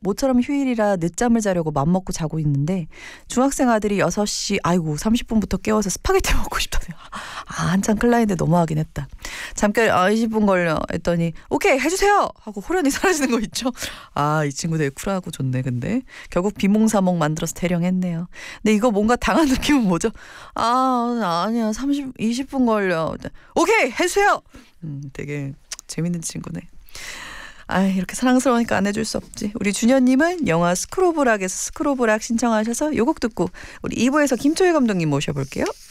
모처럼 휴일이라 늦잠을 자려고 맘먹고 자고 있는데 중학생 아들이 6시 30분부터 깨워서 스파게티 먹고 싶다네요. 한참 클 나인데 너무하긴 했다. 잠깐 20분 걸려 했더니 오케이 해주세요 하고 호련히 사라지는 거 있죠. 이 친구 되게 쿨하고 좋네. 근데 결국 비몽사몽 만들어서 대령했네요. 근데 이거 뭔가 당한 느낌은 뭐죠? 아니야 20분 걸려. 오케이 해주세요. 되게 재밌는 친구네. 이렇게 사랑스러우니까 안 해줄 수 없지. 우리 준현님은 영화 스크로브락에서 스크로브락 신청하셔서 요 곡 듣고 우리 2부에서 김초희 감독님 모셔볼게요.